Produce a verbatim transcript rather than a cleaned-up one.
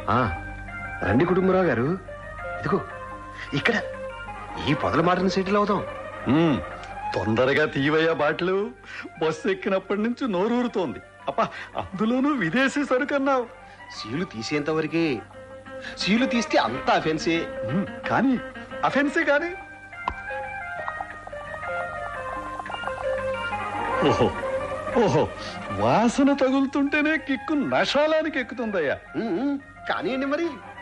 రండి కుటుంబరావు గారు, ఇదిగో ఇక్కడ ఈ పొదల మాటను సెటిల్ అవుదాం. తొందరగా తీవయ్యా బాటలు. బస్సు ఎక్కినప్పటి నుంచి నోరూరుతోంది. అప్ప అందులోనూ విదేశీ సరుకన్నావు. సీలు తీసేంత వరకే. సీలు తీస్తే అంతా అఫెన్సే. కానీ అఫెన్సే కానీ ఓహో ఓహో వాసన తగులుతుంటేనే కిక్కు నషాలానికి ఎక్కుతుందయ్యా. కానివ్వండి మరి.